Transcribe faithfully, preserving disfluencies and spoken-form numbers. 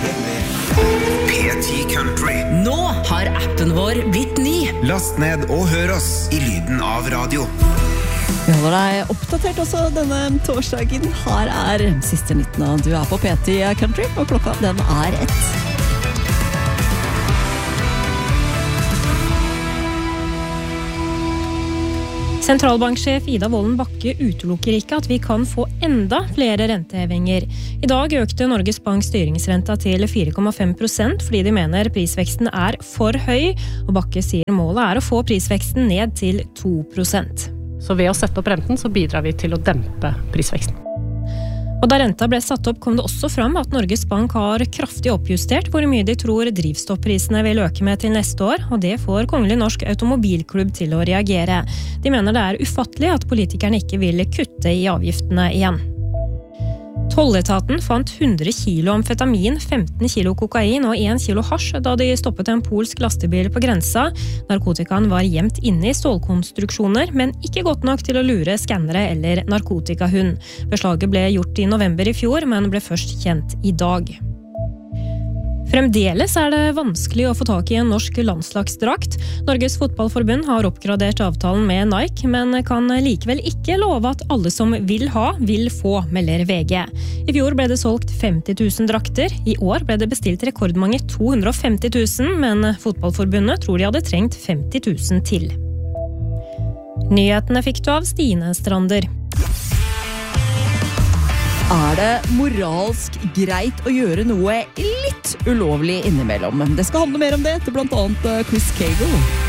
P ti Country. Nå har appen vår blitt ny. Last ned og hør oss i lyden av radio. Vi holder deg oppdatert også denne torsdagen. Her er siste nytten, og du er på P ti Country, og klokka den er ett. Sentralbanksjef Ida Wolden Bakke utelukker ikke at vi kan få enda flere rentehevinger. I dag økte Norges Bank styringsrenta til fire komma fem prosent fordi de mener prisveksten er for høy, og Bakke sier målet er å få prisveksten ned til to prosent. Så ved å sette opp renten så bidrar vi til å dempe prisveksten. Og da renta ble satt opp kom det også fram at Norges Bank har kraftig oppjustert hvor mye de tror drivstoffprisene vil øke med til neste år, og det får Kongelig Norsk Automobilklubb til å reagere. De mener det er ufattelig at politikerne ikke vil kutte i avgiftene igjen. Tolletaten fant hundre kilo amfetamin, femten kilo kokain og en kilo hasj da de stoppet en polsk lastebil på grensa. Narkotikaen var gjemt inne i stålkonstruksjoner, men ikke godt nok til å lure skannere eller narkotikahund. Beslaget ble gjort i november i fjor, men ble først kjent i dag. Fremdeles er det vanskelig å få tak i en norsk landslagsdrakt. Norges fotballforbund har oppgradert avtalen med Nike, men kan likevel ikke love at alle som vil ha, vil få, melder V G. I fjor ble det solgt femti tusen drakter. I år ble det bestilt rekordmange to hundre og femti tusen, men fotballforbundet tror de hadde trengt femti tusen til. Nyhetene fikk du av Stine Strander. Er det moralsk greit å gjøre noe litt ulovlig innimellom? Det skal handle mer om det etter blant annet Chris Cagle.